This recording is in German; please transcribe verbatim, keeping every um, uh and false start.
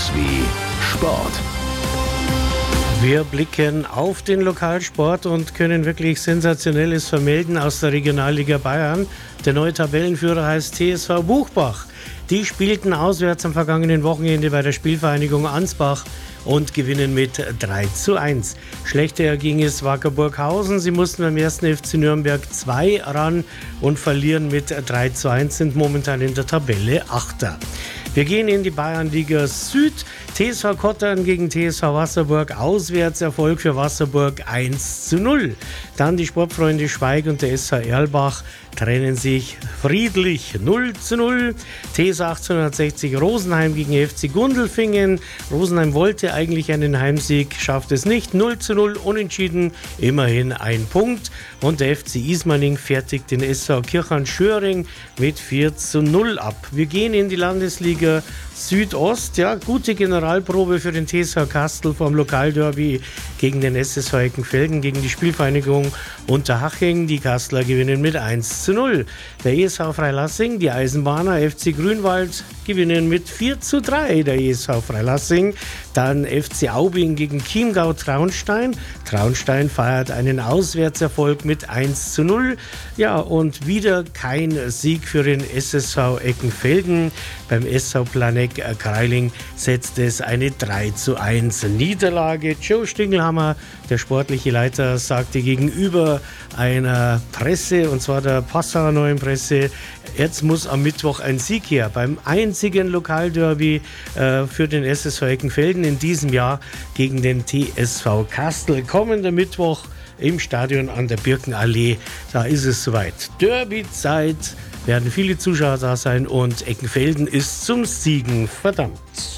Sowas wie Sport. Wir blicken auf den Lokalsport und können wirklich Sensationelles vermelden aus der Regionalliga Bayern. Der neue Tabellenführer heißt T S V Buchbach. Die spielten auswärts am vergangenen Wochenende bei der Spielvereinigung Ansbach und gewinnen mit drei zu eins. Schlechter ging es Wacker Burghausen. Sie mussten beim ersten F C Nürnberg zwei ran und verlieren mit drei zu eins, sind momentan in der Tabelle Achter. Wir gehen in die Bayernliga Süd. T S V Kottern gegen T S V Wasserburg. Auswärtserfolg für Wasserburg eins zu null. Dann die Sportfreunde Schweig und der S V Erlbach trennen sich friedlich null zu null. T S V achtzehnhundertsechzig Rosenheim gegen F C Gundelfingen. Rosenheim wollte eigentlich einen Heimsieg, schafft es nicht. null zu null unentschieden, immerhin ein Punkt. Und der F C Ismaning fertigt den S V Kirchhahn-Schöring mit vier zu null ab. Wir gehen in die Landesliga Südost. Ja, gute Generalprobe für den T S V Kastel vom Lokalderby gegen den S S V Eckenfelden, gegen die Spielvereinigung Unterhaching. Die Kastler gewinnen mit eins zu null. Der E S V Freilassing, die Eisenbahner, F C Grünwald gewinnen mit vier zu drei. Der E S V Freilassing. Dann F C Aubing gegen Chiemgau Traunstein. Traunstein feiert einen Auswärtserfolg mit eins zu null. Ja, und wieder kein Sieg für den S S V Eckenfelden. Beim S V Planek Kreiling setzt es eine drei zu eins Niederlage. Joe Stingelhammer, der sportliche Leiter, sagte gegenüber einer Presse, und zwar der Passauer Neuen Presse, jetzt muss am Mittwoch ein Sieg her. Beim einzigen Lokalderby äh, für den S S V Eckenfelden in diesem Jahr gegen den T S V Kastel. Kommender Mittwoch im Stadion an der Birkenallee. Da ist es soweit. Derby-Zeit, werden viele Zuschauer da sein und Eckenfelden ist zum Siegen verdammt.